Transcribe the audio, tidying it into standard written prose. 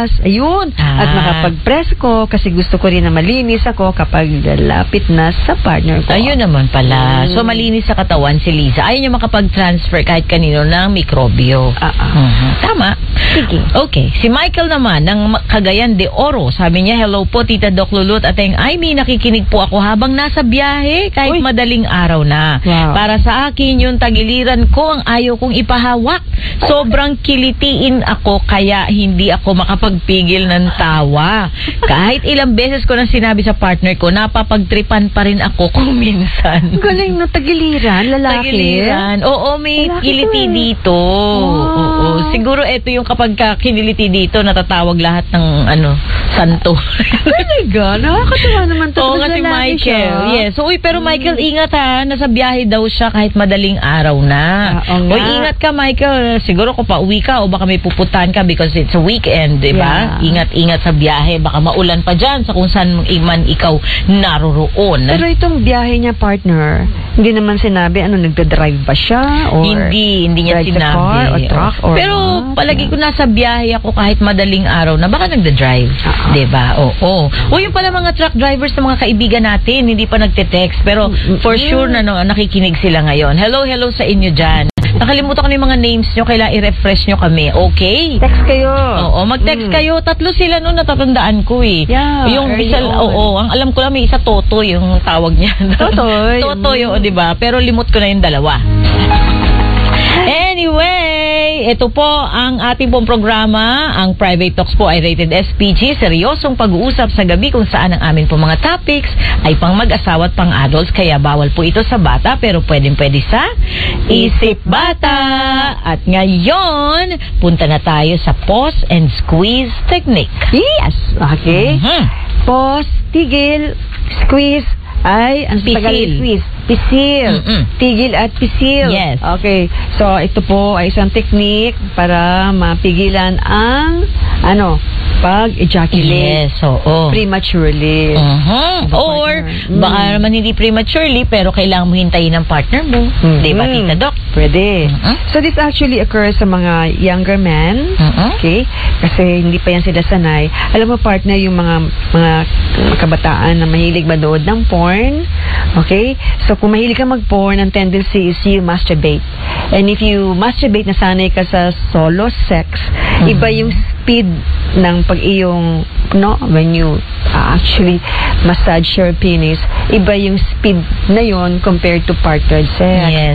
maghugas, ayun, at makapag-press ko kasi gusto ko rin na malinis ako kapag lapit na sa partner ko. Ayun naman pala. So, malinis sa katawan si Liza. Ayaw niya makapag-transfer kahit kanino ng mikrobyo. Tama. Sige. Okay. Si Michael naman, ng Cagayan de Oro. Sabi niya, hello po, Tita Doc Lulut at Amy, nakikinig po ako habang nasa biyahe kahit madaling araw na. Wow. Para sa akin, yung tagiliran ko ang ayaw kong ipahawak. Sobrang kilitiin ako kaya hindi ako makapagpigil ng tawa. Kahit ilang beses ko na sinabi sa partner ko, napapagtripan pa rin ako kung minsan. Galing na tagiliran, lalaki. Tagiliran. Oo, may lalaki kiliti dito. Wow. Oo. Siguro ito yung kapag kiniliti dito, natatawag lahat ng santo. Talaga? Nakakatawa naman to. Oo, kasi Michael. Yes. So, pero Michael, ingat ha. Nasa biyahe daw siya kahit madaling araw na. Uy, ingat ka, Michael. Siguro kung pauwi ka o baka may pupuntahan ka because it's a weekend, di ba? Yeah. Ingat-ingat sa biyahe. Baka maulan pa dyan sa kung saan man ikaw naroroon. Pero itong biyahe niya, partner, hindi naman sinabi, nagda-drive ba siya? Or hindi niya sinabi. Car, or truck, or pero palagi ko nasa biyahe ako kahit madaling araw na baka nagda-drive. Di ba? Oo. O yung pala mga truck drivers na mga kaibigan natin, hindi pa nagte-text. Pero for sure na nakikinig sila ngayon. Hello sa inyo dyan. Nakalimutan ko na yung mga names nyo. Kailangan i-refresh nyo kami. Okay? Text kayo. Oo, mag-text kayo. 3 sila noon natatandaan ko eh. Yeah, yung isa, ang alam ko lang may isa Toto yung tawag niya. Totoy. Totoy, di ba? Pero limot ko na yung dalawa. Anyway, ito po ang ating pong programa. Ang Private Talks po ay rated SPG. Seryosong pag-uusap sa gabi kung saan ang amin po mga topics ay pang mag-asawa at pang adults. Kaya bawal po ito sa bata pero pwede sa Isip Bata. At ngayon, punta na tayo sa pause and squeeze technique. Yes. Okay. Pause, tigil, squeeze, ay, ang Pisil. squeeze. Pisil. Tigil at pisil. Yes. Okay. So, ito po ay isang technique para mapigilan ang, pag-ejaculate. Yes, oo. Prematurely. Or, baka naman hindi prematurely, pero kailangan mo hintayin ng partner mo. Di ba, Tita Doc? Pwede. So, this actually occurs sa mga younger men. Okay? Kasi hindi pa yan sila sanay. Alam mo, partner, yung mga kabataan na mahilig manood ng porn. Okay? So, kung mahilig ka mag-porn, ang tendency is you masturbate. And if you masturbate, nasanay ka sa solo sex, iba yung speed ng pag-iyong, when you actually massage your penis, iba yung speed na yon compared to partnered sex. Yes.